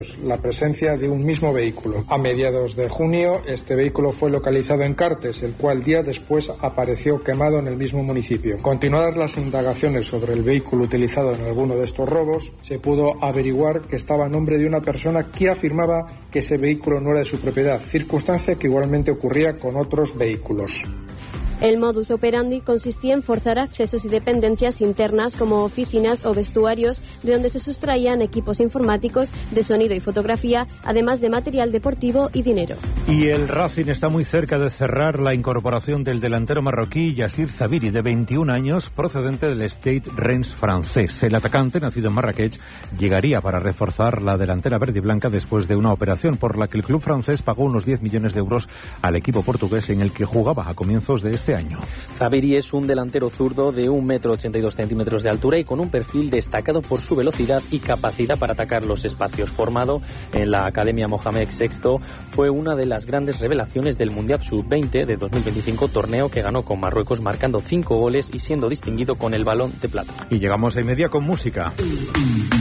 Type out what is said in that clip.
la presencia de un mismo vehículo. A mediados de junio, este vehículo fue localizado en Cartes, el cual día después apareció quemado en el mismo municipio. Continuadas las indagaciones sobre el vehículo utilizado en alguno de estos robos, se pudo averiguar que estaba a nombre de una persona que afirmaba que ese vehículo no era de su propiedad, circunstancia que igualmente ocurría con otros vehículos. El modus operandi consistía en forzar accesos y dependencias internas como oficinas o vestuarios de donde se sustraían equipos informáticos de sonido y fotografía, además de material deportivo y dinero. Y el Racing está muy cerca de cerrar la incorporación del delantero marroquí Yassir Zabiri, de 21 años, procedente del Stade Reims francés. El atacante, nacido en Marrakech, llegaría para reforzar la delantera verde y blanca después de una operación por la que el club francés pagó unos 10 millones de euros al equipo portugués en el que jugaba a comienzos de este año. Zabiri es un delantero zurdo de 1,82 m de altura y con un perfil destacado por su velocidad y capacidad para atacar los espacios. Formado en la Academia Mohamed VI, fue una de las grandes revelaciones del Mundial Sub-20 de 2025, torneo que ganó con Marruecos marcando 5 goles y siendo distinguido con el Balón de Plata. Y llegamos a 1:30 con música.